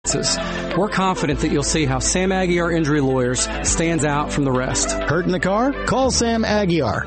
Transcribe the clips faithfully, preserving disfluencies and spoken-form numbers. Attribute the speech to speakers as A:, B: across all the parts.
A: finances. We're confident that you'll see how Sam Aguiar Injury Lawyers stands out from the rest.
B: Hurt in the car? Call Sam Aguiar.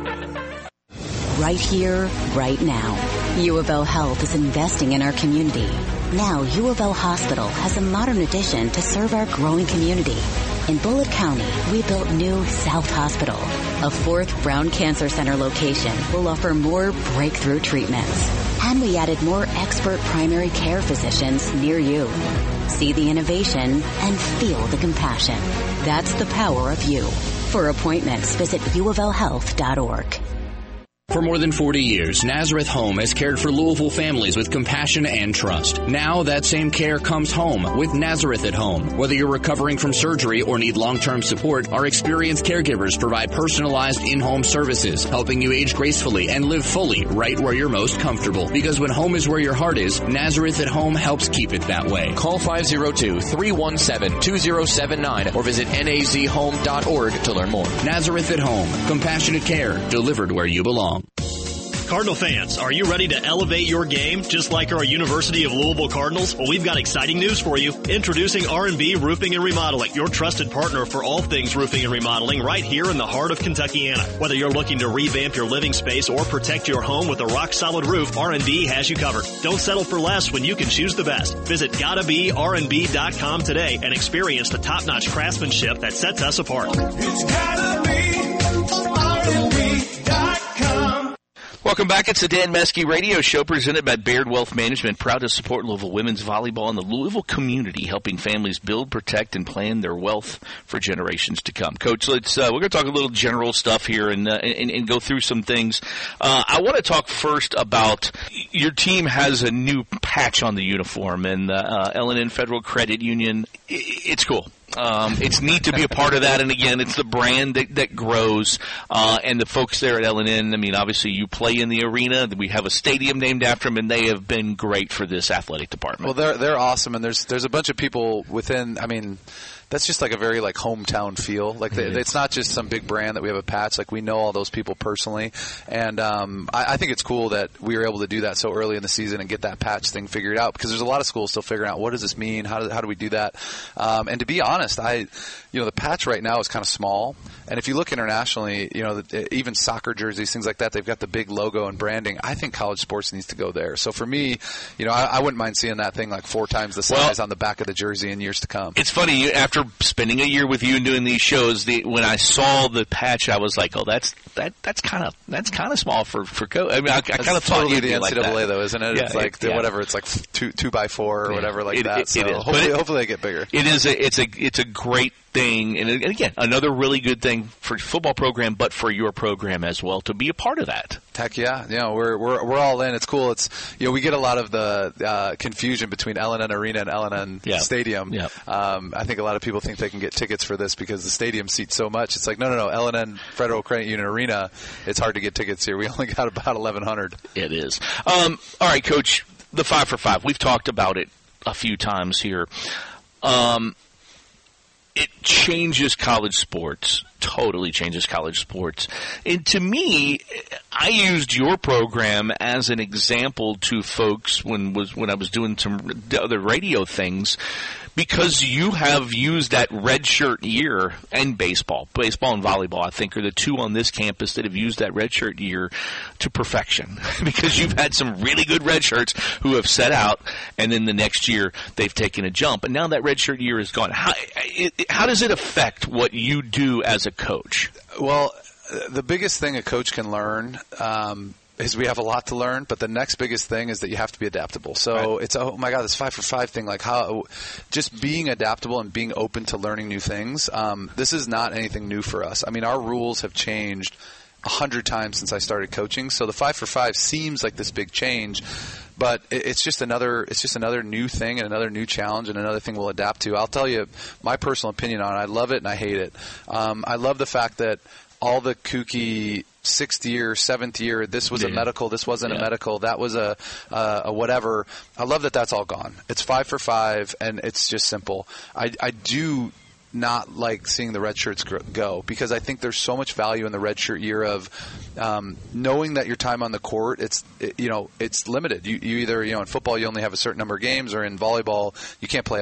C: Right here, right now. U of L Health is investing in our community. Now, U of L Hospital has a modern addition to serve our growing community. In Bullitt County, we built new South Hospital. A fourth Brown Cancer Center location will offer more breakthrough treatments. And we added more expert primary care physicians near you. See the innovation and feel the compassion. That's the power of you. For appointments, visit u of l health dot org.
D: For more than forty years, Nazareth Home has cared for Louisville families with compassion and trust. Now that same care comes home with Nazareth at Home. Whether you're recovering from surgery or need long-term support, our experienced caregivers provide personalized in-home services, helping you age gracefully and live fully right where you're most comfortable. Because when home is where your heart is, Nazareth at Home helps keep it that way.
E: Call five oh two, three one seven, two oh seven nine or visit N A Z home dot org to learn more.
D: Nazareth at Home. Compassionate care delivered where you belong.
F: Cardinal fans, are you ready to elevate your game just like our University of Louisville Cardinals? Well, we've got exciting news for you. Introducing R and B Roofing and Remodeling, your trusted partner for all things roofing and remodeling right here in the heart of Kentuckiana. Whether you're looking to revamp your living space or protect your home with a rock-solid roof, R and B has you covered. Don't settle for less when you can choose the best. Visit gotta be R and B dot com today and experience the top-notch craftsmanship that sets us apart.
G: It's gotta be R and B dot com.
H: Welcome back. It's the Dan Meske Radio Show presented by Baird Wealth Management, proud to support Louisville women's volleyball and the Louisville community, helping families build, protect, and plan their wealth for generations to come. Coach, let's uh, we're going to talk a little general stuff here and uh, and, and go through some things. Uh, I want to talk first about your team has a new patch on the uniform, and uh, L N N Federal Credit Union. It's cool. Um, it's neat to be a part of that, and again, it's the brand that, that grows, uh, and the folks there at L N N, I mean, obviously you play in the arena, we have a stadium named after them, and they have been great for this athletic department.
I: Well, they're they're awesome, and there's there's a bunch of people within, I mean, that's just like a very like hometown feel. Like the, it's not just some big brand that we have a patch. Like we know all those people personally, and um, I, I think it's cool that we were able to do that so early in the season and get that patch thing figured out, because there's a lot of schools still figuring out what does this mean, how do how do we do that, um, and to be honest, I you know the patch right now is kind of small, and if you look internationally, you know the, even soccer jerseys, things like that, they've got the big logo and branding. I think college sports needs to go there. So for me, you know, I, I wouldn't mind seeing that thing like four times the size well, on the back of the jersey in years to come.
H: It's funny, after spending a year with you and doing these shows, the, when I saw the patch, I was like, "Oh, that's that that's kind of that's kind of small for for coach." I mean, I, I kind of thought
I: totally
H: you'd
I: the
H: be
I: N C double A
H: like that.
I: though, isn't it?
H: Yeah,
I: it's like
H: it, yeah.
I: whatever. It's like two two by four or
H: yeah.
I: whatever like
H: it,
I: that.
H: It,
I: so
H: it is.
I: hopefully,
H: it,
I: hopefully they get bigger.
H: It is. A, it's a it's a great thing, and again, another really good thing for football program, but for your program as well to be a part of that.
I: Heck yeah, you know, we're we're we're all in. It's cool. It's you know we get a lot of the uh, confusion between L N N Arena and L N N
H: yeah.
I: Stadium.
H: Yeah.
I: Um, I think a lot of people think they can get tickets for this because the stadium seats so much. It's like no, no, no. L N N Federal Credit Union Arena. It's hard to get tickets here. We only got about eleven hundred.
H: It is. Um, all right, Coach. The five for five. We've talked about it a few times here. Um, it changes college sports. Totally changes college sports. And to me, I used your program as an example to folks when was when I was doing some other radio things, because you have used that redshirt year, and baseball, baseball and volleyball, I think, are the two on this campus that have used that redshirt year to perfection. Because you've had some really good redshirts who have set out, and then the next year they've taken a jump, and now that redshirt year is gone. How, it, how does it affect what you do as a coach?
I: Well, the biggest thing a coach can learn um, is we have a lot to learn, but the next biggest thing is that you have to be adaptable. So right. it's, oh my God, this five for five thing, like how just being adaptable and being open to learning new things. Um, this is not anything new for us. I mean, our rules have changed a hundred times since I started coaching. So the five for five seems like this big change, but it's just another it's just another new thing and another new challenge and another thing we'll adapt to. I'll tell you my personal opinion on it. I love it and I hate it. Um, I love the fact that all the kooky sixth year, seventh year, this was yeah. a medical, this wasn't yeah. a medical, that was a, uh, a whatever. I love that that's all gone. It's five for five, and it's just simple. I, I do not like seeing the red shirts go, because I think there's so much value in the red shirt year of um, knowing that your time on the court, it's it, you know it's limited. You, you either you know in football you only have a certain number of games, or in volleyball you can't play